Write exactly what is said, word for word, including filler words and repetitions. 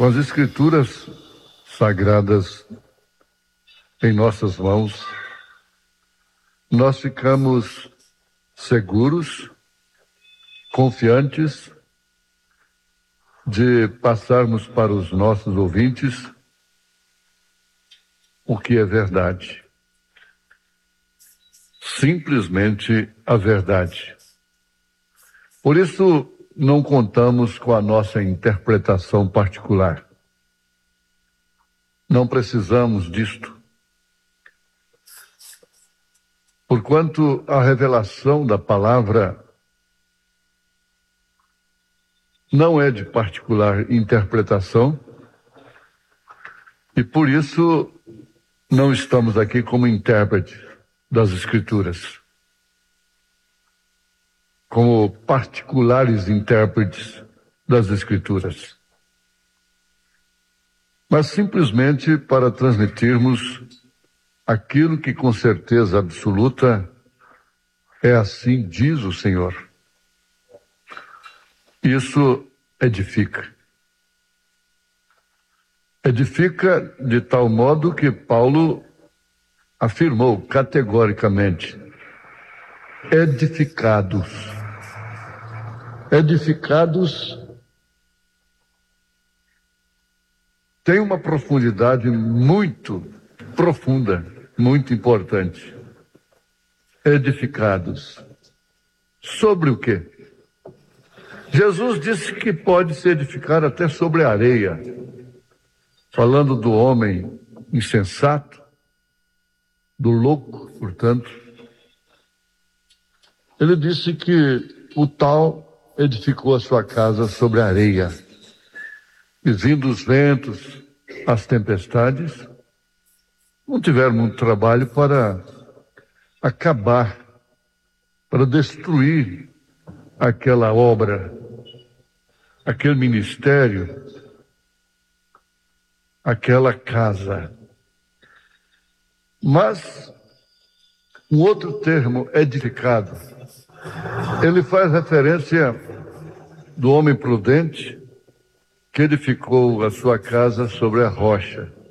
Com as Escrituras sagradas em nossas mãos, nós ficamos seguros, confiantes de passarmos para os nossos ouvintes o que é verdade. Simplesmente a verdade. Por isso, não contamos com a nossa interpretação particular. Não precisamos disto. Porquanto a revelação da palavra não é de particular interpretação, e por isso não estamos aqui como intérpretes das Escrituras, como particulares intérpretes das Escrituras, mas simplesmente para transmitirmos aquilo que com certeza absoluta é assim diz o Senhor. Isso edifica. Edifica de tal modo que Paulo afirmou categoricamente: edificados. Edificados tem uma profundidade muito profunda, muito importante. Edificados. Sobre o quê? Jesus disse que pode se edificar até sobre a areia, falando do homem insensato, do louco, portanto. Ele disse que o tal edificou a sua casa sobre a areia. E vindo os ventos, as tempestades, não tiveram muito trabalho para acabar, para destruir aquela obra, aquele ministério, aquela casa. Mas um outro termo, edificado, ele faz referência do homem prudente que edificou a sua casa sobre a rocha.